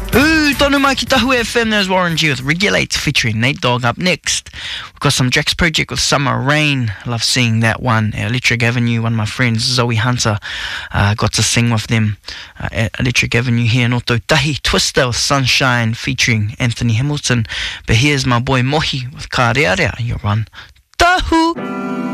Ooh, tonu mai ki Tahu FM. There's Warren G with Regulate featuring Nate Dogg up next. We've got some Jack's Project with Summer Rain. I love seeing that one. Electric Avenue, one of my friends, Zoe Hunter, got to sing with them at Electric Avenue here in Otautahi. Twister with Sunshine featuring Anthony Hamilton. But here's my boy Mohi with Ka Rea Rea. You're on Tahu.